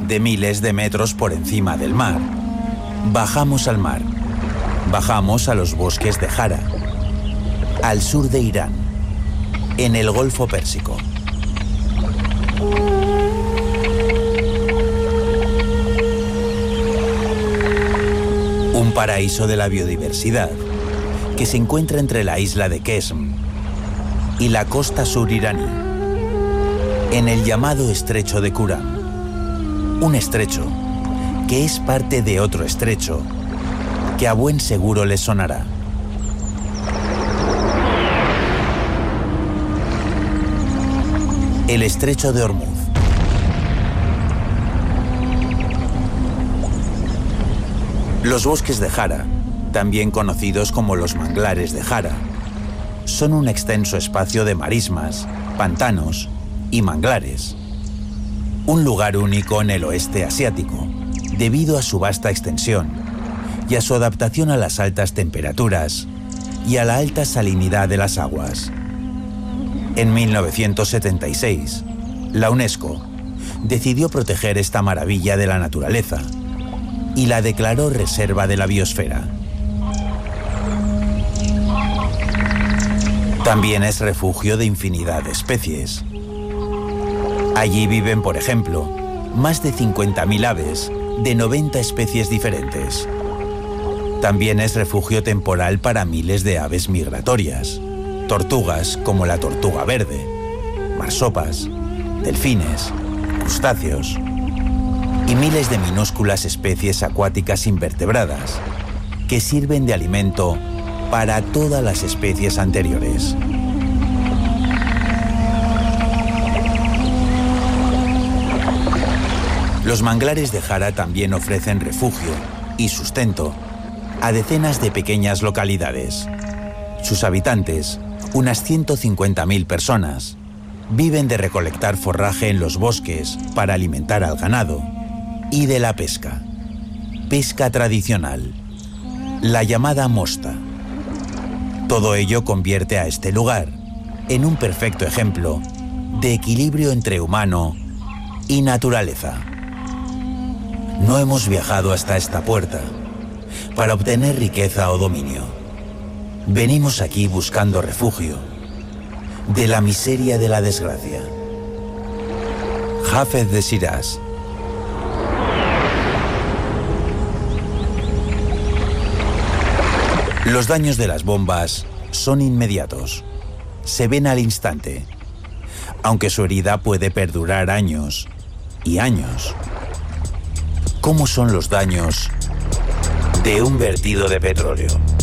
de miles de metros por encima del mar. Bajamos al mar. Bajamos a los bosques de Jara, al sur de Irán, en el Golfo Pérsico. Un paraíso de la biodiversidad que se encuentra entre la isla de Kesm y la costa sur iraní, en el llamado estrecho de Kuram. Un estrecho que es parte de otro estrecho que a buen seguro les sonará. El estrecho de Hormuz. Los bosques de Jara, también conocidos como los manglares de Jara, son un extenso espacio de marismas, pantanos y manglares. Un lugar único en el oeste asiático, debido a su vasta extensión y a su adaptación a las altas temperaturas y a la alta salinidad de las aguas. En 1976, la UNESCO decidió proteger esta maravilla de la naturaleza y la declaró Reserva de la Biosfera. También es refugio de infinidad de especies. Allí viven, por ejemplo, más de 50.000 aves de 90 especies diferentes. También es refugio temporal para miles de aves migratorias, tortugas como la tortuga verde, marsopas, delfines, crustáceos y miles de minúsculas especies acuáticas invertebradas que sirven de alimento para todas las especies anteriores. Los manglares de Jara también ofrecen refugio y sustento a decenas de pequeñas localidades. Sus habitantes, unas 150.000 personas, viven de recolectar forraje en los bosques para alimentar al ganado y de la pesca. Pesca tradicional, la llamada mosta. Todo ello convierte a este lugar en un perfecto ejemplo de equilibrio entre humano y naturaleza. No hemos viajado hasta esta puerta para obtener riqueza o dominio. Venimos aquí buscando refugio de la miseria de la desgracia. Hafez de Shiraz. Los daños de las bombas son inmediatos. Se ven al instante, aunque su herida puede perdurar años y años. ¿Cómo son los daños de un vertido de petróleo?